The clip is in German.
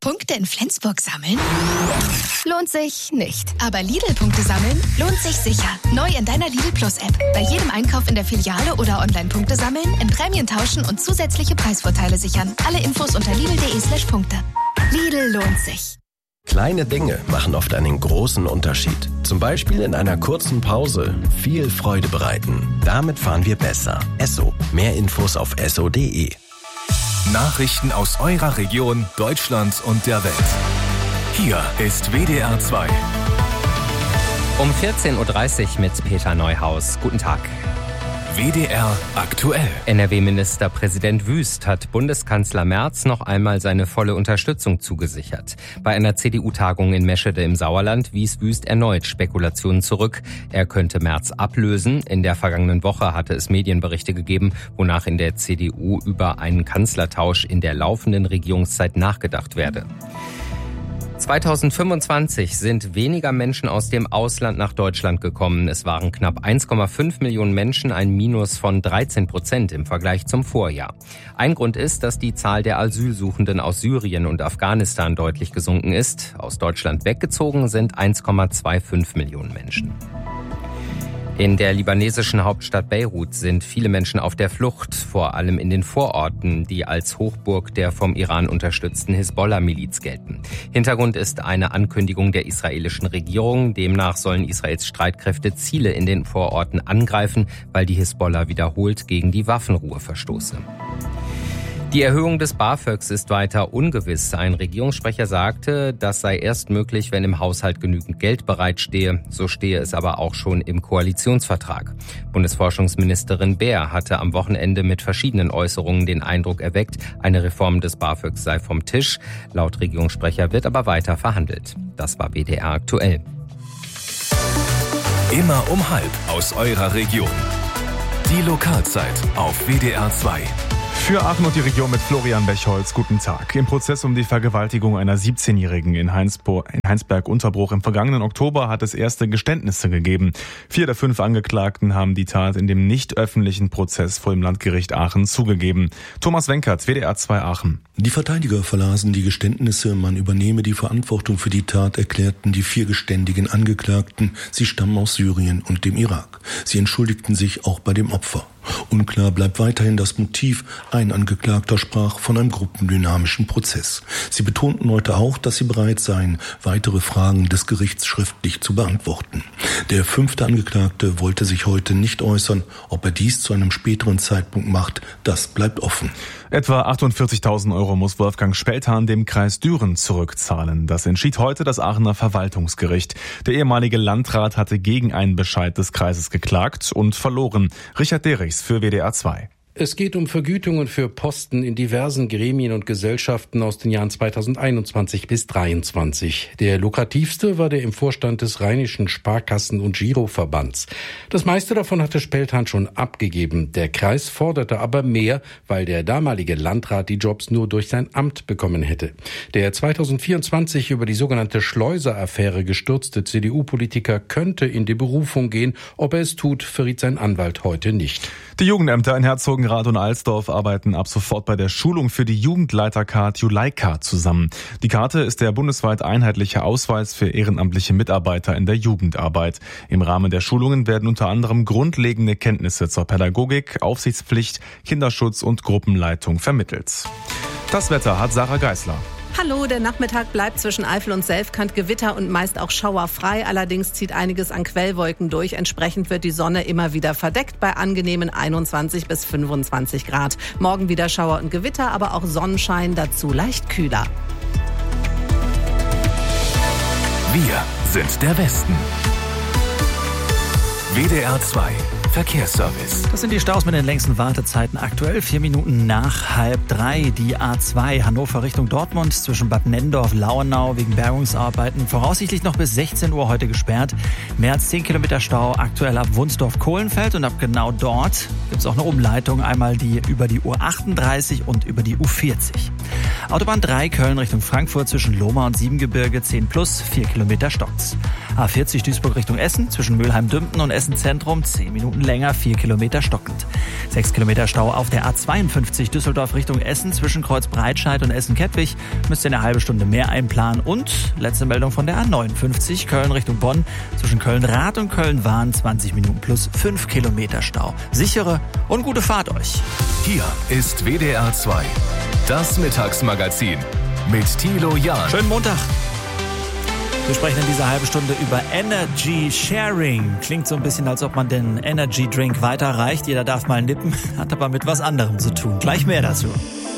Punkte in Flensburg sammeln? Lohnt sich nicht. Aber Lidl-Punkte sammeln lohnt sich sicher. Neu in deiner Lidl Plus-App. Bei jedem Einkauf in der Filiale oder Online-Punkte sammeln, in Prämien tauschen und zusätzliche Preisvorteile sichern. Alle Infos unter lidl.de/Punkte. Lidl lohnt sich. Kleine Dinge machen oft einen großen Unterschied. Zum Beispiel in einer kurzen Pause viel Freude bereiten. Damit fahren wir besser. Esso. Mehr Infos auf esso.de. Nachrichten aus eurer Region, Deutschland und der Welt. Hier ist WDR 2. Um 14.30 Uhr mit Peter Neuhaus. Guten Tag. WDR aktuell. NRW-Ministerpräsident Wüst hat Bundeskanzler Merz noch einmal seine volle Unterstützung zugesichert. Bei einer CDU-Tagung in Meschede im Sauerland wies Wüst erneut Spekulationen zurück. Er könnte Merz ablösen. In der vergangenen Woche hatte es Medienberichte gegeben, wonach in der CDU über einen Kanzlertausch in der laufenden Regierungszeit nachgedacht werde. 2025 sind weniger Menschen aus dem Ausland nach Deutschland gekommen. Es waren knapp 1,5 Millionen Menschen, ein Minus von 13% im Vergleich zum Vorjahr. Ein Grund ist, dass die Zahl der Asylsuchenden aus Syrien und Afghanistan deutlich gesunken ist. Aus Deutschland weggezogen sind 1,25 Millionen Menschen. In der libanesischen Hauptstadt Beirut sind viele Menschen auf der Flucht, vor allem in den Vororten, die als Hochburg der vom Iran unterstützten Hisbollah-Miliz gelten. Hintergrund ist eine Ankündigung der israelischen Regierung. Demnach sollen Israels Streitkräfte Ziele in den Vororten angreifen, weil die Hisbollah wiederholt gegen die Waffenruhe verstoße. Die Erhöhung des BAföGs ist weiter ungewiss. Ein Regierungssprecher sagte, das sei erst möglich, wenn im Haushalt genügend Geld bereitstehe. So stehe es aber auch schon im Koalitionsvertrag. Bundesforschungsministerin Baer hatte am Wochenende mit verschiedenen Äußerungen den Eindruck erweckt, eine Reform des BAföGs sei vom Tisch. Laut Regierungssprecher wird aber weiter verhandelt. Das war WDR aktuell. Immer um 12:30 aus eurer Region. Die Lokalzeit auf WDR 2. Für Aachen und die Region mit Florian Bechholz. Guten Tag. Im Prozess um die Vergewaltigung einer 17-Jährigen in Heinsberg-Unterbruch im vergangenen Oktober hat es erste Geständnisse gegeben. 4 der 5 Angeklagten haben die Tat in dem nicht öffentlichen Prozess vor dem Landgericht Aachen zugegeben. Thomas Wenkert, WDR 2 Aachen. Die Verteidiger verlasen die Geständnisse, man übernehme die Verantwortung für die Tat, erklärten die 4 geständigen Angeklagten. Sie stammen aus Syrien und dem Irak. Sie entschuldigten sich auch bei dem Opfer. Unklar bleibt weiterhin das Motiv. Ein Angeklagter sprach von einem gruppendynamischen Prozess. Sie betonten heute auch, dass sie bereit seien, weitere Fragen des Gerichts schriftlich zu beantworten. Der 5. Angeklagte wollte sich heute nicht äußern. Ob er dies zu einem späteren Zeitpunkt macht, das bleibt offen. Etwa 48.000 € muss Wolfgang Spelthan dem Kreis Düren zurückzahlen. Das entschied heute das Aachener Verwaltungsgericht. Der ehemalige Landrat hatte gegen einen Bescheid des Kreises geklagt und verloren. Richard Derichs für WDR 2. Es geht um Vergütungen für Posten in diversen Gremien und Gesellschaften aus den Jahren 2021 bis 2023. Der lukrativste war der im Vorstand des Rheinischen Sparkassen- und Giroverbands. Das meiste davon hatte Spelthan schon abgegeben. Der Kreis forderte aber mehr, weil der damalige Landrat die Jobs nur durch sein Amt bekommen hätte. Der 2024 über die sogenannte Schleuser-Affäre gestürzte CDU-Politiker könnte in die Berufung gehen. Ob er es tut, verriet sein Anwalt heute nicht. Die Jugendämter in Herzogenrath und Alsdorf arbeiten ab sofort bei der Schulung für die Jugendleitercard Juleika zusammen. Die Karte ist der bundesweit einheitliche Ausweis für ehrenamtliche Mitarbeiter in der Jugendarbeit. Im Rahmen der Schulungen werden unter anderem grundlegende Kenntnisse zur Pädagogik, Aufsichtspflicht, Kinderschutz und Gruppenleitung vermittelt. Das Wetter hat Sarah Geisler. Hallo, der Nachmittag bleibt zwischen Eifel und Selfkant Gewitter und meist auch schauerfrei. Allerdings zieht einiges an Quellwolken durch. Entsprechend wird die Sonne immer wieder verdeckt bei angenehmen 21 bis 25 Grad. Morgen wieder Schauer und Gewitter, aber auch Sonnenschein, dazu leicht kühler. Wir sind der Westen. WDR 2 Verkehrsservice. Das sind die Staus mit den längsten Wartezeiten aktuell. 4 Minuten nach 2:30. Die A2 Hannover Richtung Dortmund zwischen Bad Nennendorf, Lauenau wegen Bergungsarbeiten. Voraussichtlich noch bis 16 Uhr heute gesperrt. Mehr als 10 Kilometer Stau aktuell ab Wunsdorf-Kohlenfeld. Und ab genau dort gibt es auch eine Umleitung. Einmal die über die U38 und über die U40. Autobahn 3 Köln Richtung Frankfurt zwischen Lohmar und Siebengebirge 10 plus, 4 Kilometer stockt's. A40 Duisburg Richtung Essen zwischen Mülheim-Dümpen und Essen Zentrum 10 Minuten länger, 4 Kilometer stockend. 6 Kilometer Stau auf der A52 Düsseldorf Richtung Essen zwischen Kreuzbreitscheid und Essen-Kettwig. Müsst ihr eine halbe Stunde mehr einplanen. Und letzte Meldung von der A59 Köln Richtung Bonn zwischen Köln-Rath und Köln-Wahn 20 Minuten plus 5 Kilometer Stau. Sichere und gute Fahrt euch. Hier ist WDR 2, das Mittagsmagazin mit Thilo Jahn. Schönen Montag. Wir sprechen in dieser halben Stunde über Energy Sharing. Klingt so ein bisschen, als ob man den Energy Drink weiterreicht. Jeder darf mal nippen, hat aber mit was anderem zu tun. Gleich mehr dazu.